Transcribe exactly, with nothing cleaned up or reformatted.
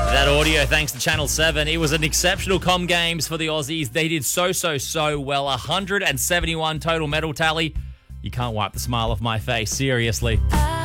That audio, thanks to Channel seven. It was an exceptional comm games for the Aussies. They did so, so, so well. one hundred seventy-one total medal tally. You can't wipe the smile off my face, seriously.